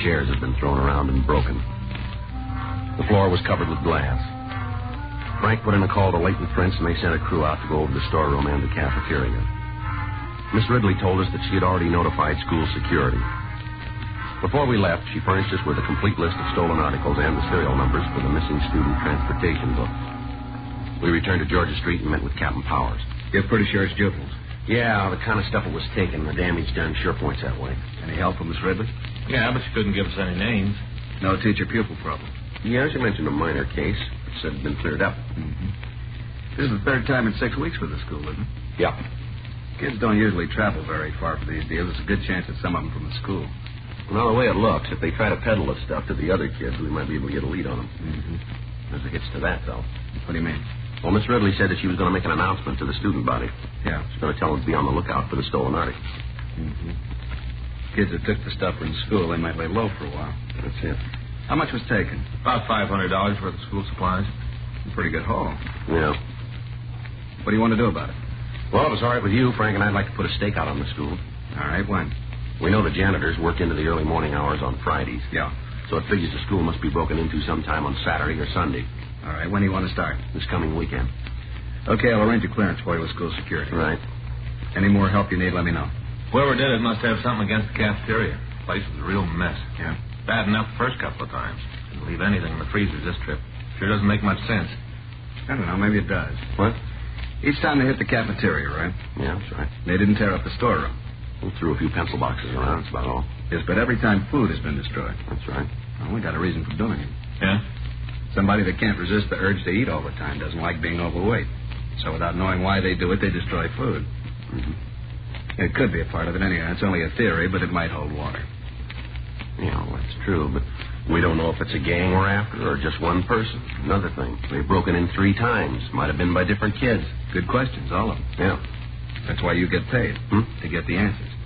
chairs had been thrown around and broken. The floor was covered with glass. Frank put in a call to Leighton Prince, and they sent a crew out to go over the storeroom and the cafeteria. Miss Ridley told us that she had already notified school security. Before we left, she furnished us with a complete list of stolen articles and the serial numbers for the missing student transportation books. We returned to Georgia Street and met with Captain Powers. You're pretty sure it's Jupils? Yeah, the kind of stuff that was taken. The damage done sure points that way. Any help from Miss Ridley? Yeah, but she couldn't give us any names. No teacher-pupil problem? Yeah, she mentioned a minor case. Said it had been cleared up. Mm-hmm. This is the third time in 6 weeks for the school, isn't it? Yeah. Kids don't usually travel very far for these deals. There's a good chance that some of them from the school. Well, the way it looks, if they try to peddle this stuff to the other kids, we might be able to get a lead on them. Mm-hmm. As it gets to that, though. What do you mean? Well, Miss Ridley said that she was going to make an announcement to the student body. Yeah. She's going to tell them to be on the lookout for the stolen articles. Mm-hmm. Kids that took the stuff from school, they might lay low for a while. That's it. How much was taken? About $500 worth of school supplies. A pretty good haul. Yeah. What do you want to do about it? Well, if it's all right with you, Frank and I'd like to put a stake out on the school. All right, when? We know the janitors work into the early morning hours on Fridays. Yeah. So it figures the school must be broken into sometime on Saturday or Sunday. All right, when do you want to start? This coming weekend. Okay, I'll arrange a clearance for you with school security. Right. Any more help you need, let me know. Whoever did it must have something against the cafeteria. The place was a real mess. Yeah? Bad enough the first couple of times. Didn't leave anything in the freezers this trip. Sure doesn't make much sense. I don't know, maybe it does. What? Each time they hit the cafeteria, right? Yeah, that's right. They didn't tear up the storeroom. We threw a few pencil boxes around, that's about all. Yes, but every time food has been destroyed. That's right. Well, we got a reason for doing it. Yeah? Somebody that can't resist the urge to eat all the time doesn't like being overweight. So without knowing why they do it, they destroy food. Mm-hmm. It could be a part of it anyway. It's only a theory, but it might hold water. Yeah, well, that's true, but we don't know if it's a gang we're after or just one person. Another thing, they've broken in 3 times. Might have been by different kids. Good questions, all of them. Yeah. That's why you get paid, to get the answers.